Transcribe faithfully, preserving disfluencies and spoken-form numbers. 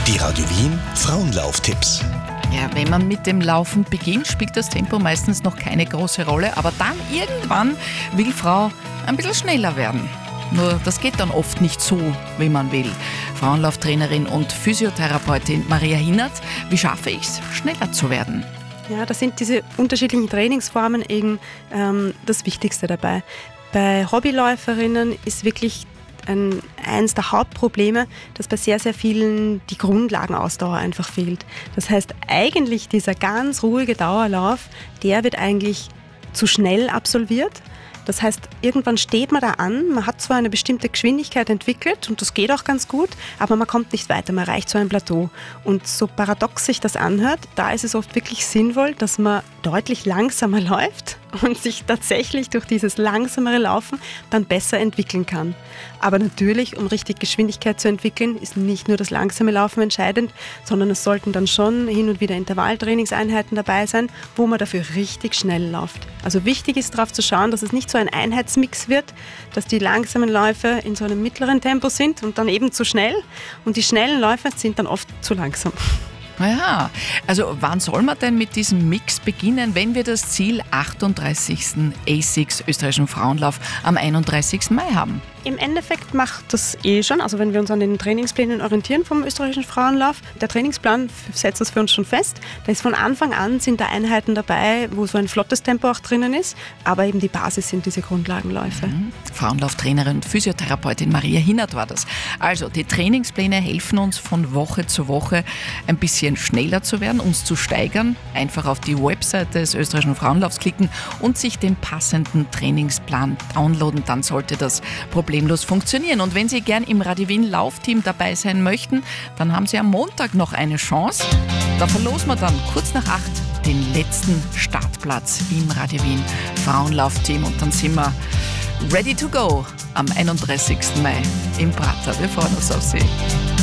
Die Radio Wien Frauenlauf-Tipps. Ja, wenn man mit dem Laufen beginnt, spielt das Tempo meistens noch keine große Rolle, aber dann irgendwann will Frau ein bisschen schneller werden. Nur das geht dann oft nicht so, wie man will. Frauenlauftrainerin und Physiotherapeutin Maria Hinnert, wie schaffe ich es, schneller zu werden? Ja, da sind diese unterschiedlichen Trainingsformen eben ähm, das Wichtigste dabei. Bei Hobbyläuferinnen ist wirklich ein, eins der Hauptprobleme, dass bei sehr, sehr vielen die Grundlagenausdauer einfach fehlt. Das heißt, eigentlich dieser ganz ruhige Dauerlauf, der wird eigentlich zu schnell absolviert. Das heißt, irgendwann steht man da an, man hat zwar eine bestimmte Geschwindigkeit entwickelt und das geht auch ganz gut, aber man kommt nicht weiter, man erreicht so ein Plateau. Und so paradox sich das anhört, da ist es oft wirklich sinnvoll, dass man deutlich langsamer läuft und sich tatsächlich durch dieses langsamere Laufen dann besser entwickeln kann. Aber natürlich, um richtig Geschwindigkeit zu entwickeln, ist nicht nur das langsame Laufen entscheidend, sondern es sollten dann schon hin und wieder Intervalltrainingseinheiten dabei sein, wo man dafür richtig schnell läuft. Also wichtig ist darauf zu schauen, dass es nicht so ein Einheitsmix wird, dass die langsamen Läufe in so einem mittleren Tempo sind und dann eben zu schnell und die schnellen Läufe sind dann oft zu langsam. Ja, also wann soll man denn mit diesem Mix beginnen, wenn wir das Ziel achtunddreißigsten A sechs österreichischen Frauenlauf am einunddreißigsten Mai haben? Im Endeffekt macht das eh schon, also wenn wir uns an den Trainingsplänen orientieren vom österreichischen Frauenlauf, der Trainingsplan setzt das für uns schon fest. Da ist von Anfang an sind da Einheiten dabei, wo so ein flottes Tempo auch drinnen ist, aber eben die Basis sind diese Grundlagenläufe. Mhm. Frauenlauftrainerin und Physiotherapeutin Maria Hinnert war das. Also die Trainingspläne helfen uns von Woche zu Woche ein bisschen schneller zu werden, uns zu steigern. Einfach auf die Webseite des österreichischen Frauenlaufs klicken und sich den passenden Trainingsplan downloaden, dann sollte das problemlos funktionieren. Und wenn Sie gern im Radio Wien Laufteam dabei sein möchten, dann haben Sie am Montag noch eine Chance. Da verlosen wir dann kurz nach acht den letzten Startplatz im Radio Wien Frauenlaufteam und dann sind wir ready to go am einunddreißigsten Mai im Prater. Wir freuen uns auf Sie.